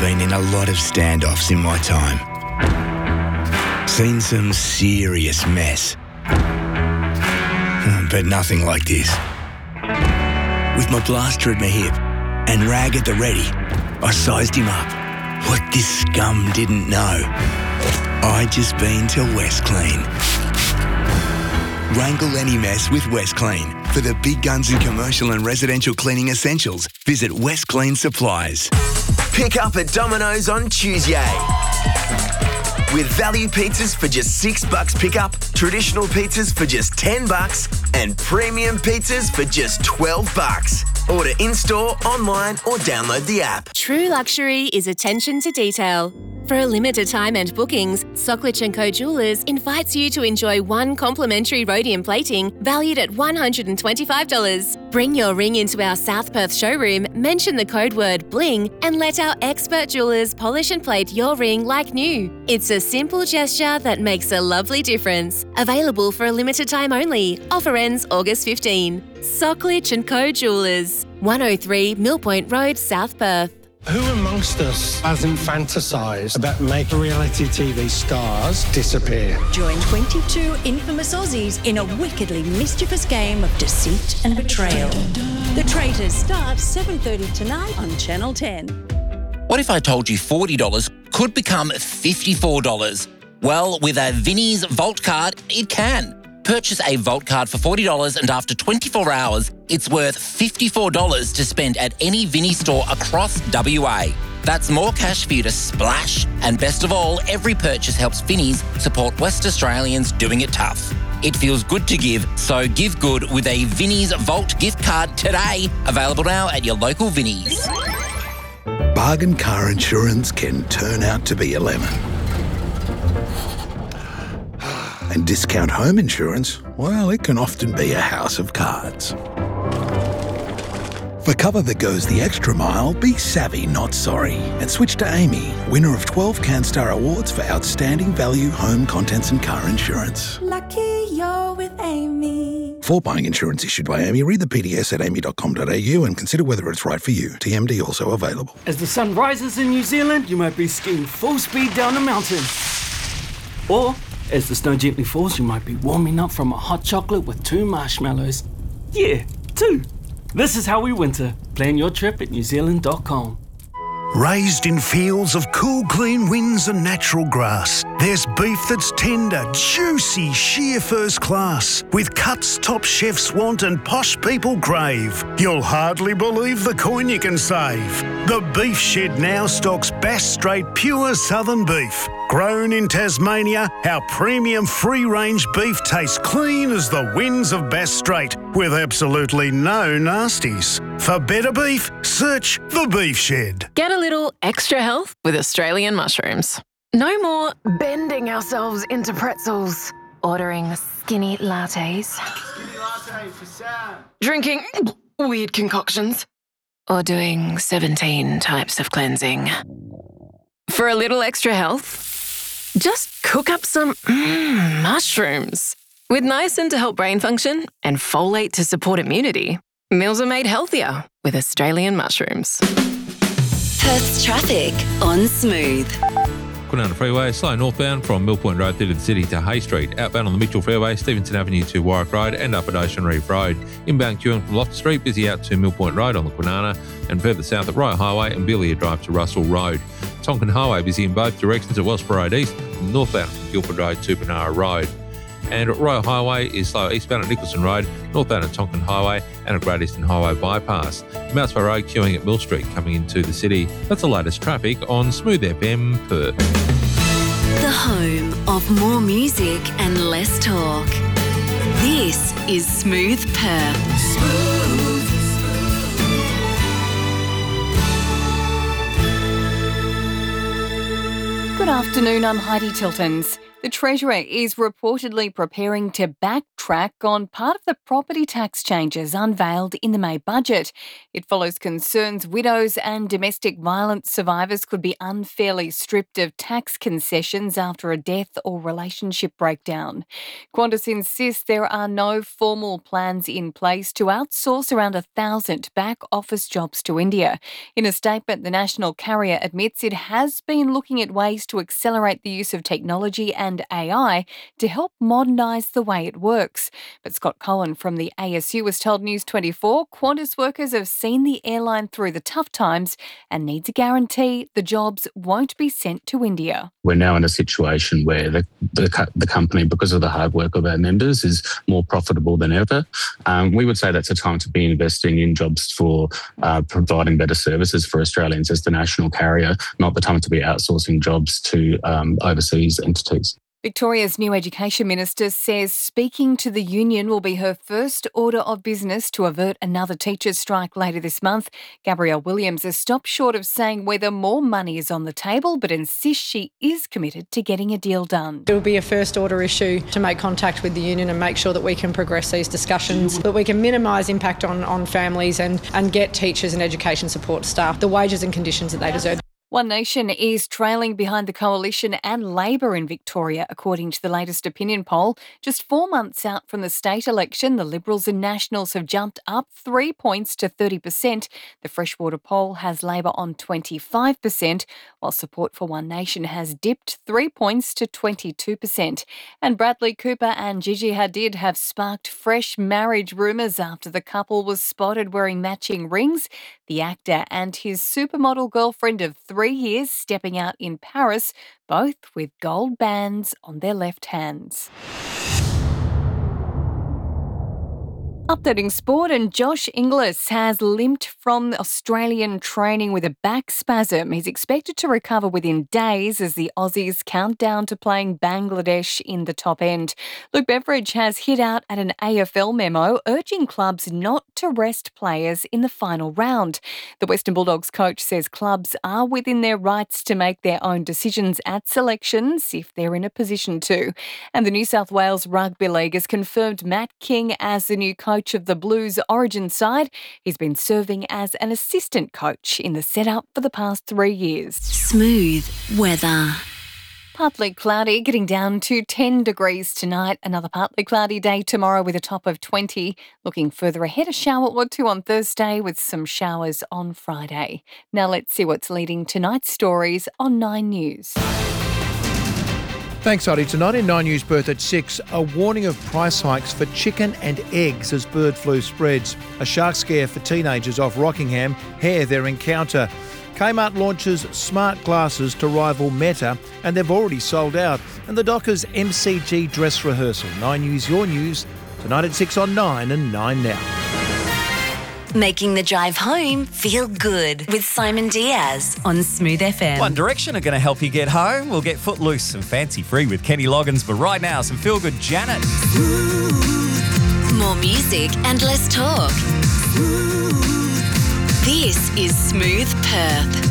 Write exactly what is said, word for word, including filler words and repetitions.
been in a lot of standoffs in my time. Seen some serious mess. But nothing like this. With my blaster at my hip and rag at the ready, I sized him up. What this scum didn't know, I'd just been to West Clean. Wrangle any mess with West Clean. For the big guns in commercial and residential cleaning essentials, visit West Clean Supplies. Pick up at Domino's on Tuesday. With value pizzas for just six bucks pickup, traditional pizzas for just ten bucks, and premium pizzas for just twelve bucks. Order in-store, online, or download the app. True luxury is attention to detail. For a limited time and bookings, Socklich and Co Jewellers invites you to enjoy one complimentary rhodium plating valued at one hundred twenty-five dollars. Bring your ring into our South Perth showroom, mention the code word BLING, and let our expert jewellers polish and plate your ring like new. It's a simple gesture that makes a lovely difference. Available for a limited time only. Offer ends August fifteenth. Socklich and Co Jewellers, one oh three Mill Point Road, South Perth. Who amongst us hasn't fantasised about making reality T V stars disappear? Join twenty-two infamous Aussies in a wickedly mischievous game of deceit and betrayal. The Traitors starts seven thirty tonight on Channel ten. What if I told you forty dollars could become fifty-four dollars? Well, with a Vinnie's Vault card, it can. Purchase a Vault card for forty dollars and after twenty-four hours, it's worth fifty-four dollars to spend at any Vinnie store across W A. That's more cash for you to splash. And best of all, every purchase helps Vinnie's support West Australians doing it tough. It feels good to give, so give good with a Vinnie's Vault gift card today. Available now at your local Vinnie's. Bargain car insurance can turn out to be a lemon. And discount home insurance, well, it can often be a house of cards. For cover that goes the extra mile, be savvy, not sorry. And switch to Amy, winner of twelve CanStar Awards for outstanding value, home contents and car insurance. Lucky you're with Amy. For buying insurance issued by Amy, read the P D S at amy dot com dot a u and consider whether it's right for you. T M D also available. As the sun rises in New Zealand, you might be skiing full speed down a mountain. Or as the snow gently falls, you might be warming up from a hot chocolate with two marshmallows. Yeah, two. This is how we winter. Plan your trip at new zealand dot com. Raised in fields of cool, clean winds and natural grass, there's beef that's tender, juicy, sheer first class, with cuts top chefs want and posh people crave. You'll hardly believe the coin you can save. The Beef Shed now stocks Bass Strait pure southern beef. Grown in Tasmania, our premium free-range beef tastes clean as the winds of Bass Strait, with absolutely no nasties. For better beef, search The Beef Shed. Get a little extra health with Australian mushrooms. No more bending ourselves into pretzels, ordering skinny lattes, Skinny latte for Sam. drinking weird concoctions, or doing seventeen types of cleansing. For a little extra health, just cook up some mm, mushrooms. With niacin to help brain function and folate to support immunity, meals are made healthier with Australian mushrooms. Perth's traffic on Smooth. Kwinana Freeway, slow northbound from Mill Point Road through to the city to Hay Street. Outbound on the Mitchell Freeway, Stevenson Avenue to Warwick Road and up at Ocean Reef Road. Inbound queuing from Loftus Street, busy out to Mill Point Road on the Kwinana and further south at Royal Highway and Billia Drive to Russell Road. Tonkin Highway, busy in both directions at Wellsborough Road East and northbound from Guildford Road to Penara Road. And Royal Highway is slow eastbound at Nicholson Road, northbound at Tonkin Highway and at Great Eastern Highway Bypass. Mountsville Road queuing at Mill Street coming into the city. That's the latest traffic on Smooth F M Perth. The home of more music and less talk. This is Smooth Perth. Smooth. Good afternoon, I'm Heidi Tiltons. The Treasurer is reportedly preparing to backtrack on part of the property tax changes unveiled in the May budget. It follows concerns widows and domestic violence survivors could be unfairly stripped of tax concessions after a death or relationship breakdown. Qantas insists there are no formal plans in place to outsource around a thousand back office jobs to India. In a statement, the national carrier admits it has been looking at ways to accelerate the use of technology and and A I to help modernise the way it works. But Scott Cohen from the A S U has told News twenty-four Qantas workers have seen the airline through the tough times and need to guarantee the jobs won't be sent to India. We're now in a situation where the, the, the company, because of the hard work of our members, is more profitable than ever. Um, we would say that's a time to be investing in jobs for uh, providing better services for Australians as the national carrier, not the time to be outsourcing jobs to um, overseas entities. Victoria's new Education Minister says speaking to the union will be her first order of business to avert another teachers' strike later this month. Gabrielle Williams has stopped short of saying whether more money is on the table, but insists she is committed to getting a deal done. It will be a first order issue to make contact with the union and make sure that we can progress these discussions, that we can minimise impact on, on families and, and get teachers and education support staff the wages and conditions that they deserve. One Nation is trailing behind the Coalition and Labor in Victoria, according to the latest opinion poll. Just four months out from the state election, the Liberals and Nationals have jumped up three points to thirty percent. The Freshwater poll has Labor on twenty-five percent, while support for One Nation has dipped three points to twenty-two percent. And Bradley Cooper and Gigi Hadid have sparked fresh marriage rumours after the couple was spotted wearing matching rings. The actor and his supermodel girlfriend of three years stepping out in Paris, both with gold bands on their left hands. Updating sport, and Josh Inglis has limped from Australian training with a back spasm. He's expected to recover within days as the Aussies count down to playing Bangladesh in the top end. Luke Beveridge has hit out at an A F L memo urging clubs not to rest players in the final round. The Western Bulldogs coach says clubs are within their rights to make their own decisions at selections if they're in a position to. And the New South Wales Rugby League has confirmed Matt King as the new coach of the Blues Origin side. He's been serving as an assistant coach in the setup for the past three years. Smooth weather. Partly cloudy, getting down to ten degrees tonight. Another partly cloudy day tomorrow with a top of twenty. Looking further ahead, a shower or two on Thursday with some showers on Friday. Now let's see what's leading tonight's stories on Nine News. Thanks, Oddy. Tonight in Nine News Birth at six, a warning of price hikes for chicken and eggs as bird flu spreads. A shark scare for teenagers off Rockingham hair their encounter. Kmart launches smart glasses to rival Meta, and they've already sold out. And the Dockers M C G dress rehearsal. Nine News, your news, tonight at six on Nine and Nine Now. Making the drive home feel good with Simon Diaz on Smooth F M. One Direction are going to help you get home. We'll get Footloose and Fancy Free with Kenny Loggins, but right now, some feel-good Janet. More music and less talk. This is Smooth Perth.